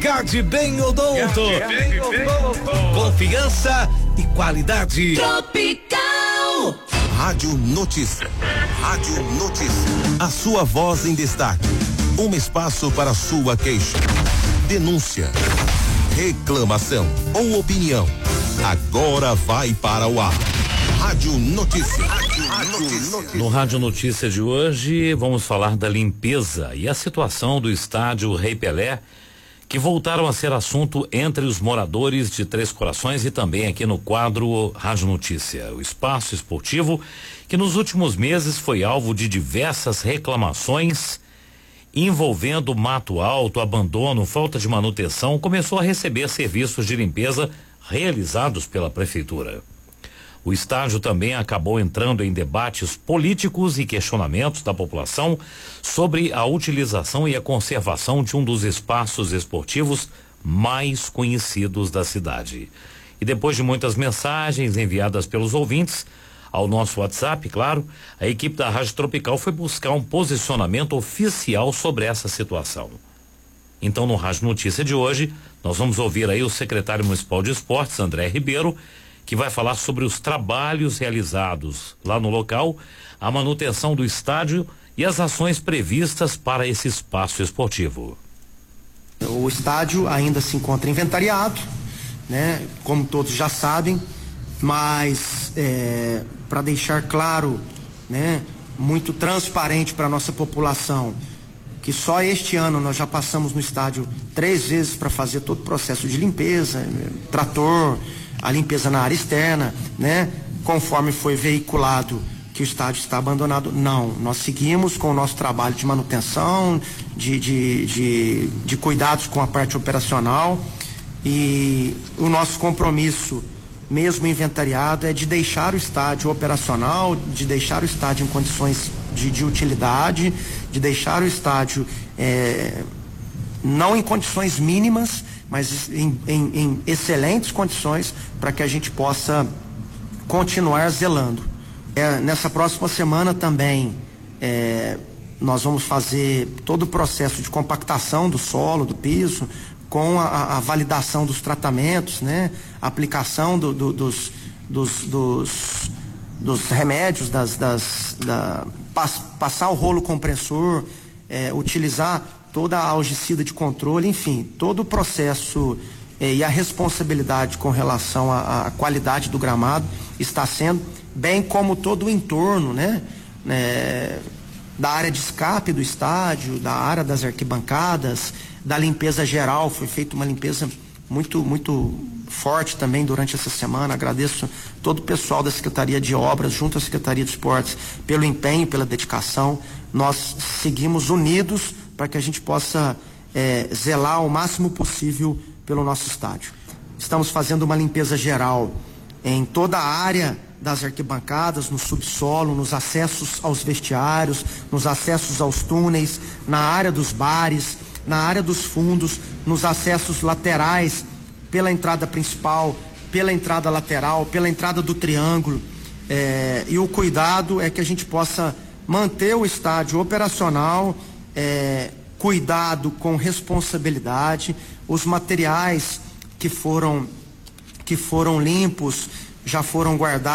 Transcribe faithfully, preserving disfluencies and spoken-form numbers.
Gade Bem Odonto. Confiança e qualidade. Tropical. Rádio Notícia. Rádio Notícia. A sua voz em destaque. Um espaço para sua queixa, denúncia, reclamação ou opinião. Agora vai para o ar. Rádio Notícia. Rádio Notícia. No Rádio Notícia de hoje, vamos falar da limpeza e a situação do estádio Rei Pelé, que voltaram a ser assunto entre os moradores de Três Corações e também aqui no quadro Rádio Notícia. O espaço esportivo, que nos últimos meses foi alvo de diversas reclamações envolvendo mato alto, abandono, falta de manutenção, começou a receber serviços de limpeza realizados pela prefeitura. O estádio também acabou entrando em debates políticos e questionamentos da população sobre a utilização e a conservação de um dos espaços esportivos mais conhecidos da cidade. E depois de muitas mensagens enviadas pelos ouvintes ao nosso WhatsApp, claro, a equipe da Rádio Tropical foi buscar um posicionamento oficial sobre essa situação. Então, no Rádio Notícia de hoje, nós vamos ouvir aí o secretário municipal de esportes, André Ribeiro, que vai falar sobre os trabalhos realizados lá no local, a manutenção do estádio e as ações previstas para esse espaço esportivo. O estádio ainda se encontra inventariado, né? Como todos já sabem, mas é, para deixar claro, né, muito transparente para a nossa população, que só este ano nós já passamos no estádio três vezes para fazer todo o processo de limpeza, trator, a limpeza na área externa, né? Conforme foi veiculado que o estádio está abandonado. Não, nós seguimos com o nosso trabalho de manutenção, de, de, de, de cuidados com a parte operacional, e o nosso compromisso, mesmo inventariado, é de deixar o estádio operacional, de deixar o estádio em condições de, de utilidade, de deixar o estádio é, não em condições mínimas, mas em, em, em excelentes condições para que a gente possa continuar zelando. É, nessa próxima semana também é, nós vamos fazer todo o processo de compactação do solo, do piso, com a, a validação dos tratamentos, né? A aplicação do, do, dos, dos, dos, dos remédios, das, das, da, pass, passar o rolo compressor, é, utilizar toda a algicida de controle, enfim, todo o processo eh, e a responsabilidade com relação à qualidade do gramado está sendo, bem como todo o entorno, né? É, da área de escape do estádio, da área das arquibancadas, da limpeza geral. Foi feita uma limpeza muito, muito forte também durante essa semana. Agradeço todo o pessoal da Secretaria de Obras, junto à Secretaria de Esportes, pelo empenho, pela dedicação. Nós seguimos unidos para que a gente possa é, zelar o máximo possível pelo nosso estádio. Estamos fazendo uma limpeza geral em toda a área das arquibancadas, no subsolo, nos acessos aos vestiários, nos acessos aos túneis, na área dos bares, na área dos fundos, nos acessos laterais, pela entrada principal, pela entrada lateral, pela entrada do triângulo. É, e o cuidado é que a gente possa manter o estádio operacional, É, cuidado com responsabilidade. Os materiais que foram que foram limpos já foram guardados